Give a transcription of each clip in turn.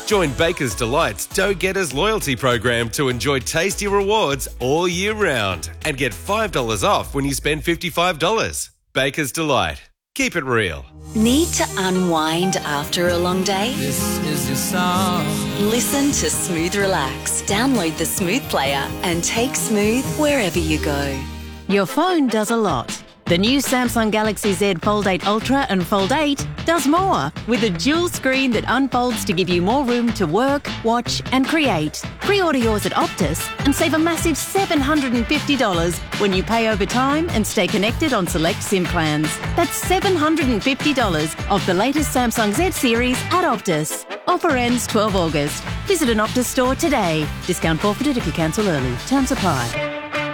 Join Baker's Delight's Dough-Getters loyalty program to enjoy tasty rewards all year round and get $5 off when you spend $55. Baker's Delight. Keep it real. Need to unwind after a long day? This is your song. Listen to Smooth Relax. Download the Smooth player and take Smooth wherever you go. Your phone does a lot. The new Samsung Galaxy Z Fold 8 Ultra and Fold 8 does more with a dual screen that unfolds to give you more room to work, watch and create. Pre-order yours at Optus and save a massive $750 when you pay over time and stay connected on select SIM plans. That's $750 off the latest Samsung Z series at Optus. Offer ends 12 August. Visit an Optus store today. Discount forfeited if you cancel early. Terms apply.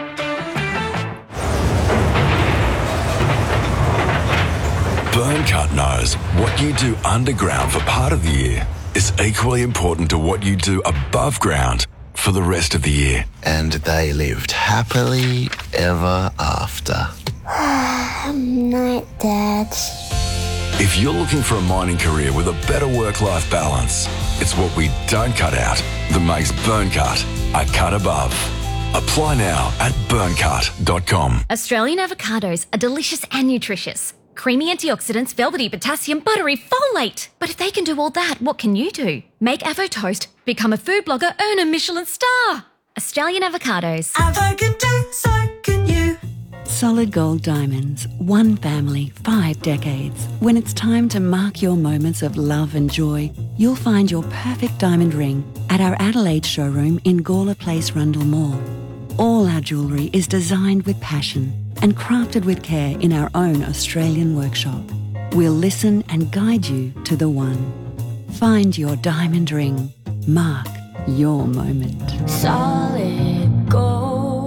Burncut knows what you do underground for part of the year is equally important to what you do above ground for the rest of the year. And they lived happily ever after. Night, Dad. If you're looking for a mining career with a better work-life balance, it's what we don't cut out that makes Burncut a cut above. Apply now at burncut.com. Australian avocados are delicious and nutritious. Creamy antioxidants, velvety potassium, buttery folate. But if they can do all that, what can you do? Make Avo Toast, become a food blogger, earn a Michelin star. Australian avocados. Avo can do, so can you. Solid Gold Diamonds. One family, 5 decades. When it's time to mark your moments of love and joy, you'll find your perfect diamond ring at our Adelaide showroom in Gawler Place, Rundle Mall. All our jewellery is designed with passion and crafted with care in our own Australian workshop. We'll listen and guide you to the one. Find your diamond ring. Mark your moment. Solid gold.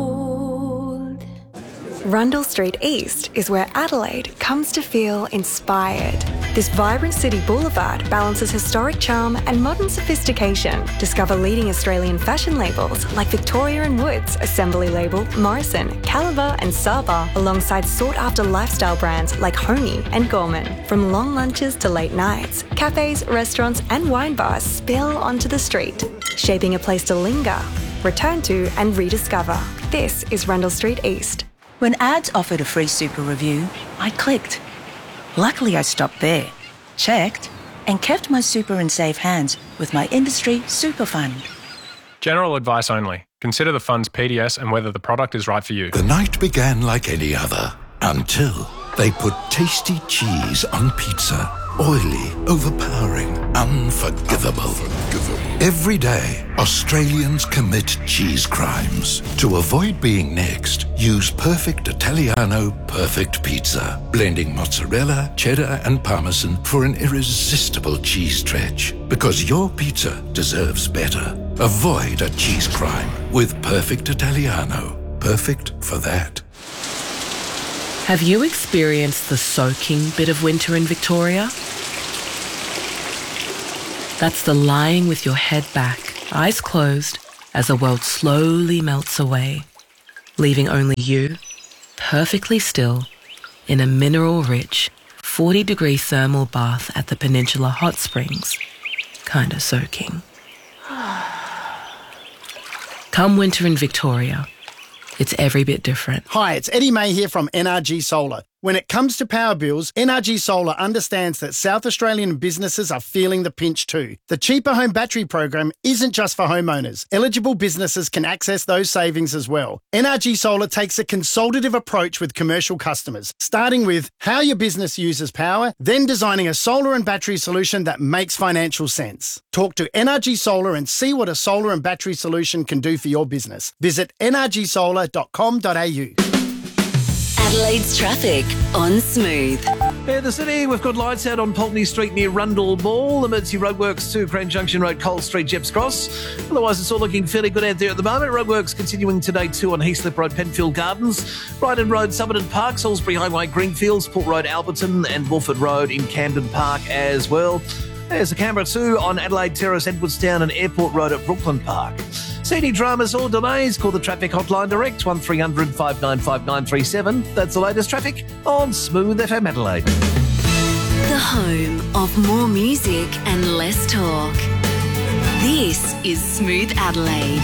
Rundle Street East is where Adelaide comes to feel inspired. This vibrant city boulevard balances historic charm and modern sophistication. Discover leading Australian fashion labels like Victoria & Woods, Assembly Label, Morrison, Caliber and Saba, alongside sought-after lifestyle brands like Homey and Gorman. From long lunches to late nights, cafes, restaurants and wine bars spill onto the street, shaping a place to linger, return to and rediscover. This is Rundle Street East. When ads offered a free super review, I clicked. Luckily, I stopped there, checked, and kept my super in safe hands with my industry super fund. General advice only. Consider the fund's PDS and whether the product is right for you. The night began like any other until they put tasty cheese on pizza. Oily, overpowering, unforgivable. Every day, Australians commit cheese crimes. To avoid being next, use Perfect Italiano Perfect Pizza, blending mozzarella, cheddar and parmesan for an irresistible cheese stretch. Because your pizza deserves better. Avoid a cheese crime with Perfect Italiano. Perfect for that. Have you experienced the soaking bit of winter in Victoria? That's the lying with your head back, eyes closed, as the world slowly melts away, leaving only you, perfectly still, in a mineral-rich, 40-degree thermal bath at the Peninsula Hot Springs, kinda soaking. Come winter in Victoria, it's every bit different. Hi, it's Eddie May here from NRG Solar. When it comes to power bills, NRG Solar understands that South Australian businesses are feeling the pinch too. The Cheaper Home Battery program isn't just for homeowners. Eligible businesses can access those savings as well. NRG Solar takes a consultative approach with commercial customers, starting with how your business uses power, then designing a solar and battery solution that makes financial sense. Talk to NRG Solar and see what a solar and battery solution can do for your business. Visit nrgsolar.com.au. Adelaide's traffic on Smooth. In the city, we've got lights out on Pulteney Street near Rundle Mall, emergency roadworks to Crane Junction Road, Cole Street, Jeps Cross. Otherwise, it's all looking fairly good out there at the moment. Roadworks continuing today too on Heaslip Road, Penfield Gardens, Ryden Road, Somerton Park, Salisbury Highway, Greenfields, Port Road, Alberton, and Wolford Road in Camden Park as well. There's the Canberra 2 on Adelaide Terrace, Edwardstown and Airport Road at Brooklyn Park. CD dramas or delays, call the traffic hotline direct, 1300 595 937. That's the latest traffic on Smooth FM Adelaide. The home of more music and less talk. This is Smooth Adelaide.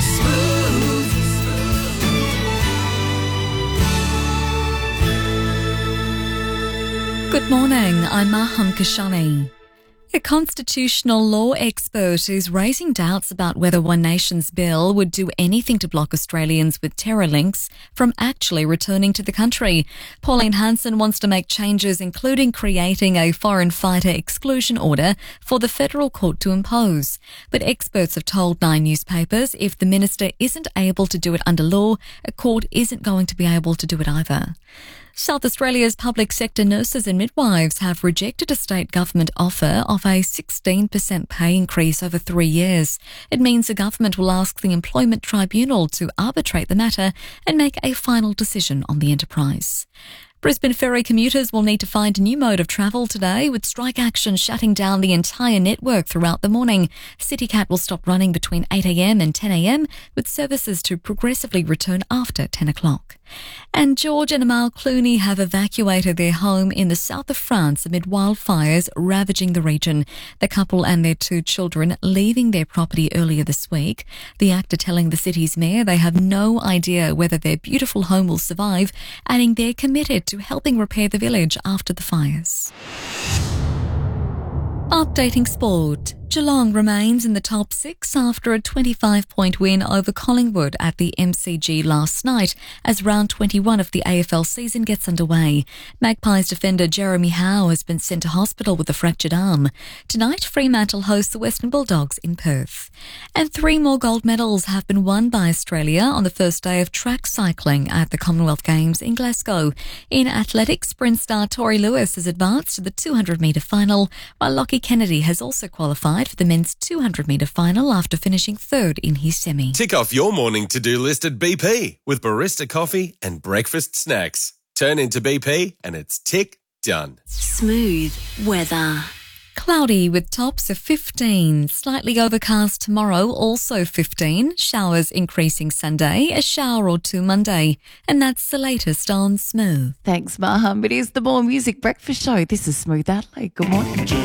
Good morning, I'm Maham Kashani. A constitutional law expert is raising doubts about whether One Nation's bill would do anything to block Australians with terror links from actually returning to the country. Pauline Hanson wants to make changes, including creating a foreign fighter exclusion order for the federal court to impose. But experts have told Nine newspapers if the minister isn't able to do it under law, a court isn't going to be able to do it either. South Australia's public sector nurses and midwives have rejected a state government offer of a 16% pay increase over 3 years. It means the government will ask the Employment Tribunal to arbitrate the matter and make a final decision on the enterprise. Brisbane ferry commuters will need to find a new mode of travel today, with strike action shutting down the entire network throughout the morning. CityCat will stop running between 8am and 10am, with services to progressively return after 10 o'clock. And George and Amal Clooney have evacuated their home in the south of France amid wildfires ravaging the region. The couple and their 2 children leaving their property earlier this week. The actor telling the city's mayor they have no idea whether their beautiful home will survive, adding they're committed to helping repair the village after the fires. Updating sport. Geelong remains in the top 6 after a 25-point win over Collingwood at the MCG last night as round 21 of the AFL season gets underway. Magpies defender Jeremy Howe has been sent to hospital with a fractured arm. Tonight, Fremantle hosts the Western Bulldogs in Perth. And 3 more gold medals have been won by Australia on the first day of track cycling at the Commonwealth Games in Glasgow. In athletics, sprint star Tori Lewis has advanced to the 200-metre final, while Lockie Kennedy has also qualified for the men's 200-metre final after finishing 3rd in his semi. Tick off your morning to-do list at BP with barista coffee and breakfast snacks. Turn into BP and it's tick done. Smooth weather. Cloudy with tops of 15. Slightly overcast tomorrow, also 15. Showers increasing Sunday, a shower or 2 Monday. And that's the latest on Smooth. Thanks, Maham. It is the More Music Breakfast Show. This is Smooth Adelaide. Good morning.